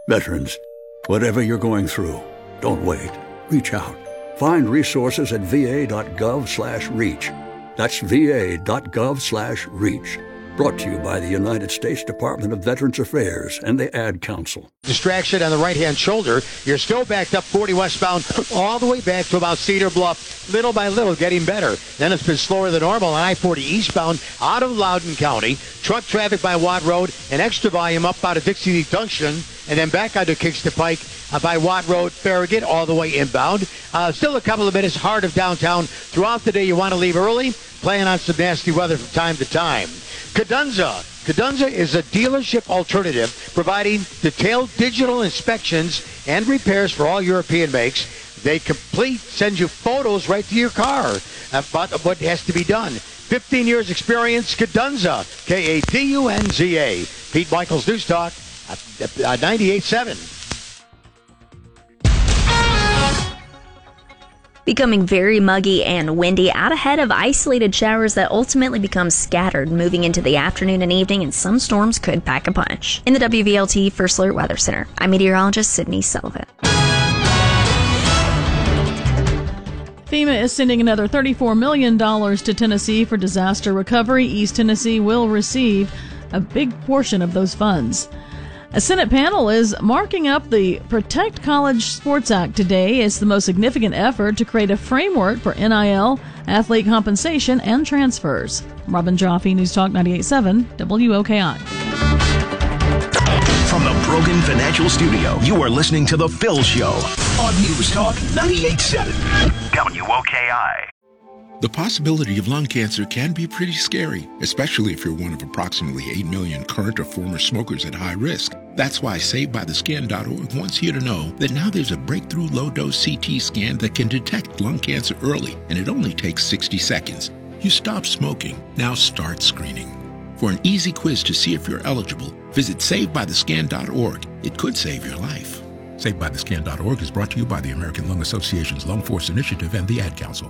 Veterans, whatever you're going through, don't wait. Reach out. Find resources at va.gov/reach. That's va.gov/reach. Brought to you by the United States Department of Veterans Affairs and the Ad Council. Distraction on the right-hand shoulder. You're still backed up 40 westbound all the way back to about Cedar Bluff. Little by little, getting better. Then it's been slower than normal on I-40 eastbound out of Loudoun County. Truck traffic by Watt Road and extra volume up out of Dixie Junction. And then back onto Kingston Pike by Watt Road, Farragut, all the way inbound. Still a couple of minutes hard of downtown. Throughout the day, you want to leave early. Plan on some nasty weather from time to time. Cadunza. Cadunza is a dealership alternative providing detailed digital inspections and repairs for all European makes. They send you photos right to your car about what has to be done. 15 years experience, Cadunza, K-A-D-U-N-Z-A. Pete Michaels, News Talk, 98.7. Becoming very muggy and windy out ahead of isolated showers that ultimately become scattered moving into the afternoon and evening, and some storms could pack a punch. In the WVLT First Alert Weather Center, I'm meteorologist Sydney Sullivan. FEMA is sending another $34 million to Tennessee for disaster recovery. East Tennessee will receive a big portion of those funds. A Senate panel is marking up the Protect College Sports Act today as the most significant effort to create a framework for NIL, athlete compensation, and transfers. Robin Jaffe, News Talk 98.7 WOKI. From the Brogan Financial Studio, you are listening to The Phil Show on News Talk 98.7 WOKI. The possibility of lung cancer can be pretty scary, especially if you're one of approximately 8 million current or former smokers at high risk. That's why SaveByTheScan.org wants you to know that now there's a breakthrough low-dose CT scan that can detect lung cancer early, and it only takes 60 seconds. You stop smoking, now start screening. For an easy quiz to see if you're eligible, visit SaveByTheScan.org. It could save your life. SaveByTheScan.org is brought to you by the American Lung Association's Lung Force Initiative and the Ad Council.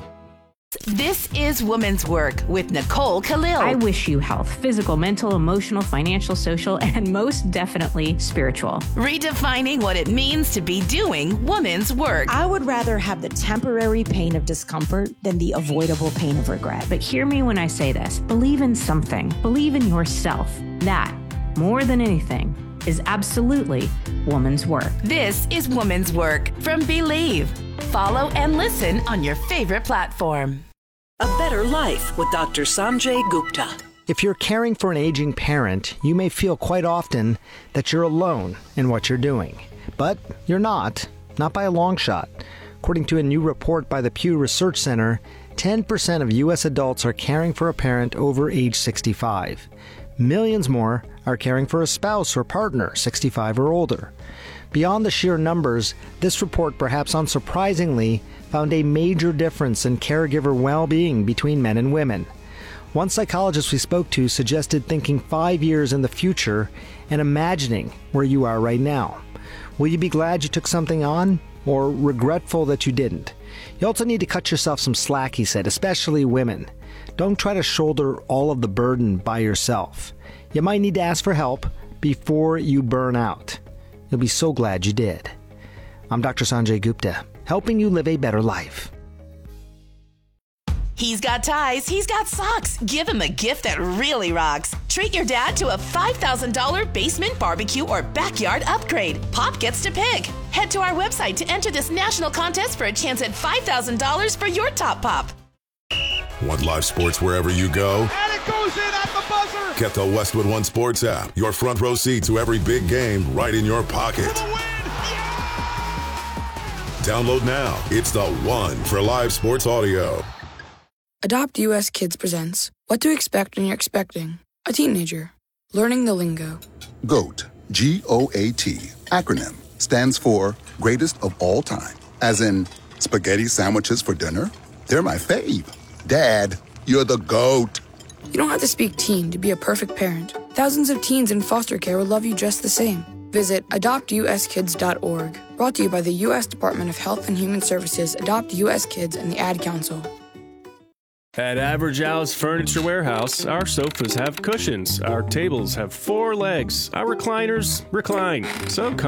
This is Women's Work with Nicole Khalil. I wish you health, physical, mental, emotional, financial, social, and most definitely spiritual. Redefining what it means to be doing women's work. I would rather have the temporary pain of discomfort than the avoidable pain of regret. But hear me when I say this. Believe in something. Believe in yourself. That, more than anything, is absolutely woman's work. This is Woman's Work from Believe. Follow and listen on your favorite platform. A Better Life with Dr. Sanjay Gupta. If you're caring for an aging parent, you may feel quite often that you're alone in what you're doing. But you're not by a long shot. According to a new report by the Pew Research Center, 10% of U.S. adults are caring for a parent over age 65. Millions more are caring for a spouse or partner 65 or older. Beyond the sheer numbers, this report, perhaps unsurprisingly, found a major difference in caregiver well-being between men and women. One psychologist we spoke to suggested thinking 5 years in the future and imagining where you are right now. Will you be glad you took something on, or regretful that you didn't? You also need to cut yourself some slack, he said, especially women. Don't try to shoulder all of the burden by yourself. You might need to ask for help before you burn out. You'll be so glad you did. I'm Dr. Sanjay Gupta, helping you live a better life. He's got ties, he's got socks. Give him a gift that really rocks. Treat your dad to a $5,000 basement barbecue or backyard upgrade. Pop gets to pick. Head to our website to enter this national contest for a chance at $5,000 for your top pop. Want live sports wherever you go? And it goes in at the buzzer! Get the Westwood One Sports app. Your front row seat to every big game right in your pocket. Download now. It's the one for live sports audio. Adopt US Kids presents What to Expect When You're Expecting a Teenager. Learning the lingo. GOAT, G-O-A-T, acronym, stands for Greatest of All Time. As in, spaghetti sandwiches for dinner? They're my fave. Dad, you're the GOAT. You don't have to speak teen to be a perfect parent. Thousands of teens in foster care will love you just the same. Visit adoptuskids.org. Brought to you by the U.S. Department of Health and Human Services, Adopt U.S. Kids, and the Ad Council. At Average Al's Furniture Warehouse, our sofas have cushions, our tables have 4 legs, our recliners recline. So